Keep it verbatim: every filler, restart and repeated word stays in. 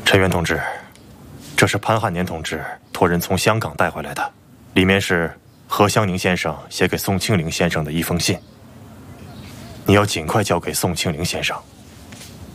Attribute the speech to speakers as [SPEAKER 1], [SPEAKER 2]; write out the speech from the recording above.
[SPEAKER 1] 陈元同志，这是潘汉年同志托人从香港带回来的，里面是何香凝先生写给宋庆龄先生的一封信。你要尽快交给宋庆龄先生。